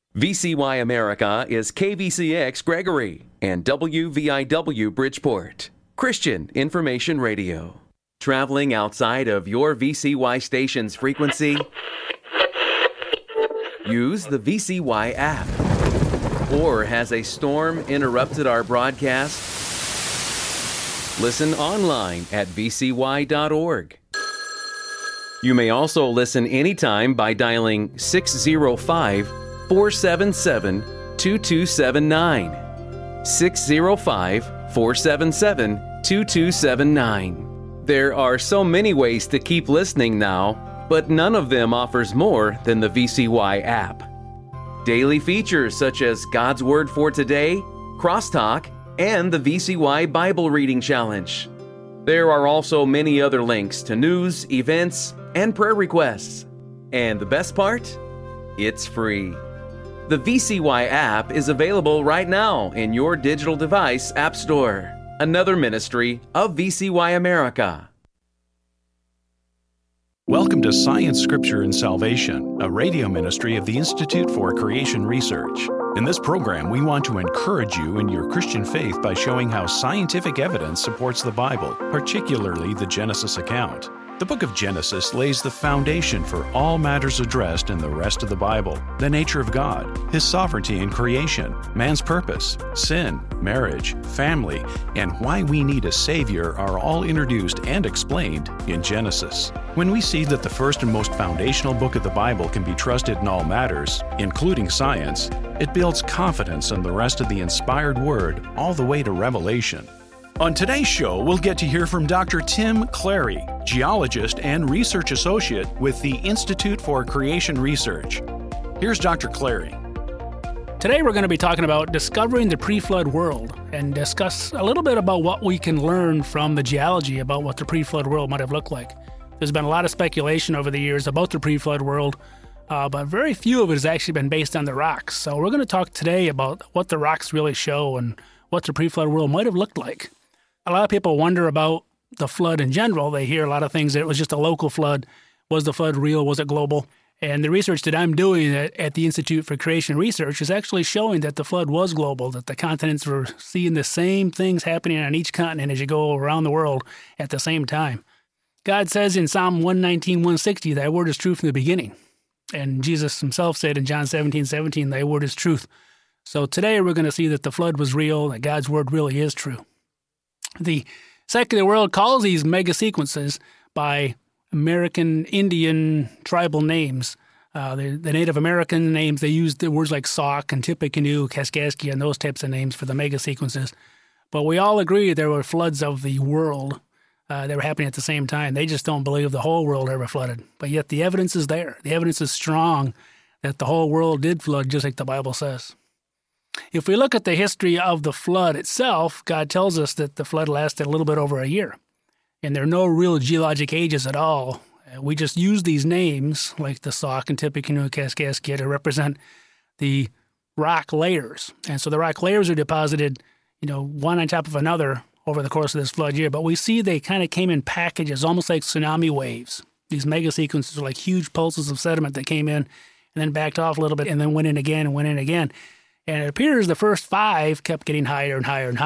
VCY America is KVCX Gregory and WVIW Bridgeport, Christian Information Radio. Traveling outside of your VCY station's frequency? Use the VCY app. Or has a storm interrupted our broadcast? Listen online at vcy.org. You may also listen anytime by dialing 605-477-2279. 605-477-2279. There are so many ways to keep listening now, but none of them offers more than the VCY app. Daily features such as God's Word for Today, Crosstalk, and the VCY Bible Reading Challenge. There are also many other links to news, events, and prayer requests. And the best part? It's free. The VCY app is available right now in your digital device app store. Another ministry of VCY America. Welcome to Science, Scripture, and Salvation, a radio ministry of the Institute for Creation Research. In this program, we want to encourage you in your Christian faith by showing how scientific evidence supports the Bible, particularly the Genesis account. The book of Genesis lays the foundation for all matters addressed in the rest of the Bible: the nature of God, His sovereignty in creation, man's purpose, sin, marriage, family, and why we need a Savior are all introduced and explained in Genesis. When we see that the first and most foundational book of the Bible can be trusted in all matters, including science, it builds confidence in the rest of the inspired Word all the way to Revelation. On today's show, we'll get to hear from Dr. Tim Clary, geologist and research associate with the Institute for Creation Research. Here's Dr. Clary. Today we're going to be talking about discovering the pre-flood world and discuss a little bit about what we can learn from the geology about what the pre-flood world might have looked like. There's been a lot of speculation over the years about the pre-flood world, but very few of it has actually been based on the rocks. So we're going to talk today about what the rocks really show and what the pre-flood world might have looked like. A lot of people wonder about the flood in general. They hear a lot of things that it was just a local flood. Was the flood real? Was it global? And the research that I'm doing at the Institute for Creation Research is actually showing that the flood was global, that the continents were seeing the same things happening on each continent as you go around the world at the same time. God says in Psalm 119, 160, thy word is true from the beginning. And Jesus himself said in John 17, thy word is truth. So today we're going to see that the flood was real, that God's word really is true. The secular world calls these mega sequences by American Indian tribal names. The Native American names, they use the words like Sauk and Tippecanoe, Kaskaskia, and those types of names for the mega sequences. But we all agree there were floods of the world that were happening at the same time. They just don't believe the whole world ever flooded. But yet the evidence is there. The evidence is strong that the whole world did flood, just like the Bible says. If we look at the history of the flood itself, God tells us that the flood lasted a little bit over a year. And there are no real geologic ages at all. We just use these names, like the Sauk and Tippecanoe and Kaskaskia, to represent the rock layers. And so the rock layers are deposited, one on top of another over the course of this flood year. But we see they kind of came in packages, almost like tsunami waves. These mega sequences are like huge pulses of sediment that came in and then backed off a little bit and then went in again and went in again. And it appears the first 5 kept getting higher and higher and higher.